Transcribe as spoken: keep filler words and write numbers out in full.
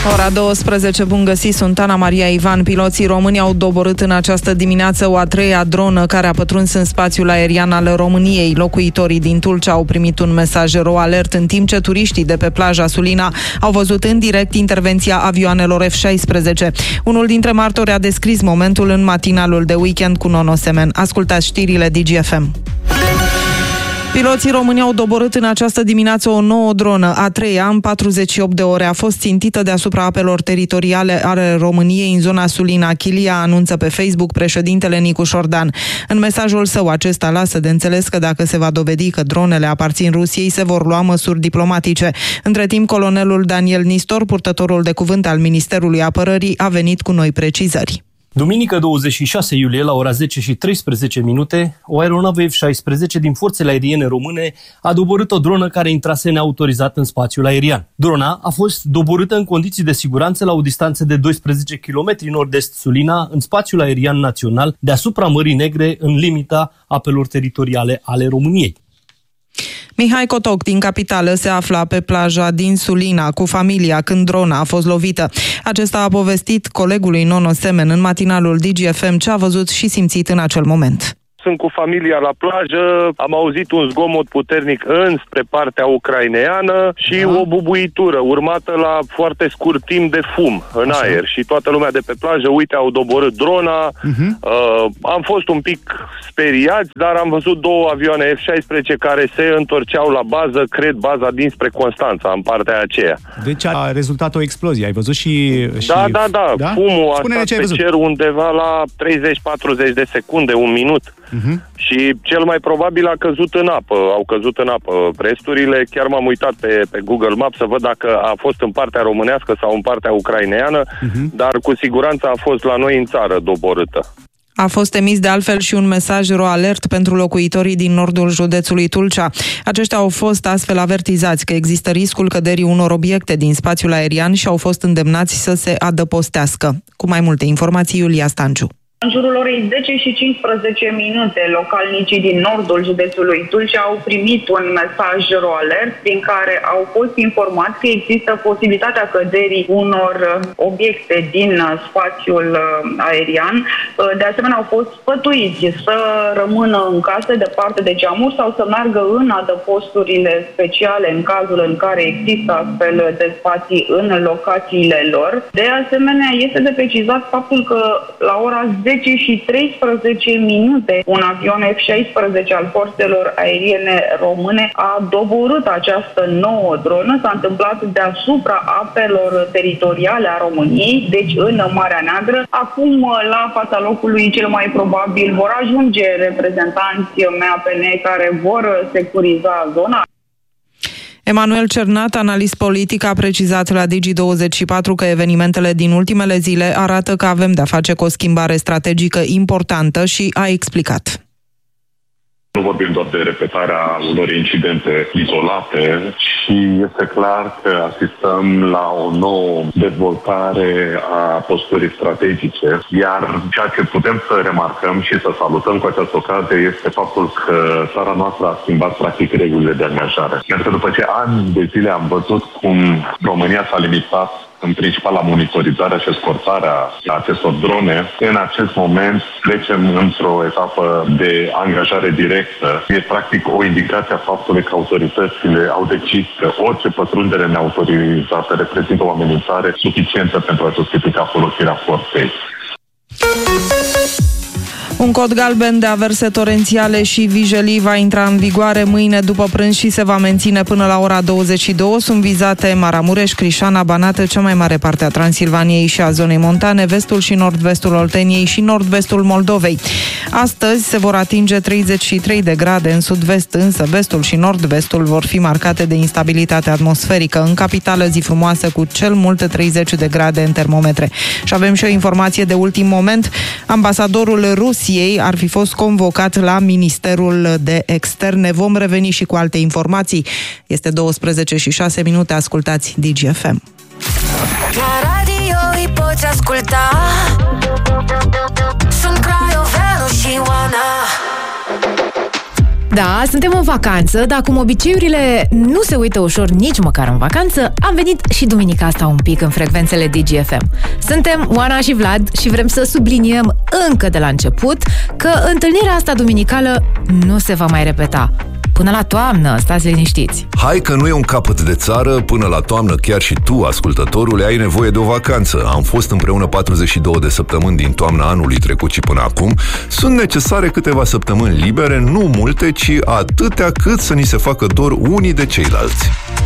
Ora douăsprezece, bun găsit, sunt Ana Maria Ivan. Piloții români au doborât în această dimineață o a treia dronă care a pătruns în spațiul aerian al României. Locuitorii din Tulcea au primit un mesaj ro alert, în timp ce turiștii de pe plaja Sulina au văzut în direct intervenția avioanelor F șaisprezece. Unul dintre martori a descris momentul în matinalul de weekend cu Nono Semen. Ascultați știrile D G F M. Piloții români au doborât în această dimineață o nouă dronă, a treia în patruzeci și opt de ore. A fost țintită deasupra apelor teritoriale ale României în zona Sulina. Chilia, anunță pe Facebook președintele Nicu Șordan. În mesajul său, acesta lasă de înțeles că dacă se va dovedi că dronele aparțin Rusiei, se vor lua măsuri diplomatice. Între timp, colonelul Daniel Nistor, purtătorul de cuvânt al Ministerului Apărării, a venit cu noi precizări. Duminică douăzeci și șase iulie, la ora zece și treisprezece minute, o aeronavă F șaisprezece din forțele aeriene române a doborât o dronă care intrase neautorizat în spațiul aerian. Drona a fost doborâtă în condiții de siguranță la o distanță de doisprezece kilometri nord-est Sulina, în spațiul aerian național, deasupra Mării Negre, în limita apelor teritoriale ale României. Mihai Cotoc din capitală se afla pe plaja din Sulina cu familia când drona a fost lovită. Acesta a povestit colegului Nono Semen în matinalul D G F M ce a văzut și simțit în acel moment. Sunt cu familia la plajă, am auzit un zgomot puternic înspre partea ucraineană și da. o bubuitură urmată la foarte scurt timp de fum în Așa. aer și toată lumea de pe plajă, uite, au doborât drona. Uh-huh. Uh, am fost un pic speriați, dar am văzut două avioane F șaisprezece care se întorceau la bază, cred, baza dinspre Constanța, în partea aceea. Deci a rezultat o explozie, ai văzut și... și... Da, da, da, da, fumul a Spune-ne stat pe cer undeva la treizeci patruzeci de secunde, un minut. Uh-huh. Și cel mai probabil a căzut în apă, au căzut în apă resturile. Chiar m-am uitat pe, pe Google Maps să văd dacă a fost în partea românească sau în partea ucraineană, uh-huh. dar cu siguranță a fost la noi în țară doborâtă. A fost emis de altfel și un mesaj ro alert pentru locuitorii din nordul județului Tulcea. Aceștia au fost astfel avertizați că există riscul căderii unor obiecte din spațiul aerian și au fost îndemnați să se adăpostească. Cu mai multe informații, Iulia Stanciu. În jurul orei zece și cincisprezece minute, localnicii din nordul județului Tulcea au primit un mesaj ro alert prin care au fost informați că există posibilitatea căderii unor obiecte din spațiul aerian. De asemenea, au fost sfătuiți să rămână în case departe de geamuri sau să meargă în adăposturile speciale în cazul în care există astfel de spații în locațiile lor. De asemenea, este de precizat faptul că la ora zece și treisprezece minute, un avion F șaisprezece al forțelor aeriene române a doborât această nouă dronă. S-a întâmplat deasupra apelor teritoriale a României, deci în Marea Neagră. Acum, la fața locului, cel mai probabil vor ajunge reprezentanți M A P N care vor securiza zona. Emanuel Cernat, analist politic, a precizat la Digi douăzeci și patru că evenimentele din ultimele zile arată că avem de-a face cu o schimbare strategică importantă și a explicat. Nu vorbim doar de repetarea unor incidente izolate, ci este clar că asistăm la o nouă dezvoltare a posturii strategice, iar ceea ce putem să remarcăm și să salutăm cu această ocazie este faptul că țara noastră a schimbat practic regulile de angajare. Pentru că după ce ani de zile am văzut cum România s-a limitat în principal la monitorizarea și escortarea acestor drone, în acest moment trecem într-o etapă de angajare directă. E practic o indicație a faptului că autoritățile au decis că orice pătrundere neautorizată reprezintă o amenințare suficientă pentru a justifica folosirea forței. Un cod galben de averse torențiale și vijelii va intra în vigoare mâine după prânz și se va menține până la ora douăzeci și două. Sunt vizate Maramureș, Crișana, Banată, cea mai mare parte a Transilvaniei și a zonei montane, vestul și nord-vestul Olteniei și nord-vestul Moldovei. Astăzi se vor atinge treizeci și trei de grade în sud-vest, însă vestul și nord-vestul vor fi marcate de instabilitate atmosferică. În capitală, zi frumoasă cu cel mult treizeci de grade în termometre. Și avem și o informație de ultim moment. Ambasadorul Rusiei ar fi fost convocat la Ministerul de Externe. Vom reveni și cu alte informații. Este douăsprezece și șase minute, ascultați D G F M. La radio îi poți asculta. Sunt Craioveanu și Oana. Da, suntem în vacanță, dar cum obiceiurile nu se uită ușor nici măcar în vacanță, am venit și duminica asta un pic în frecvențele D G F M. Suntem Oana și Vlad și vrem să subliniem încă de la început că întâlnirea asta duminicală nu se va mai repeta. Până la toamnă, stați liniștiți. Hai că nu e un capăt de țară, până la toamnă chiar și tu, ascultătorule, ai nevoie de o vacanță. Am fost împreună patruzeci și două de săptămâni din toamna anului trecut și până acum. Sunt necesare câteva săptămâni libere, nu multe, ci atâtea cât să ni se facă dor unii de ceilalți.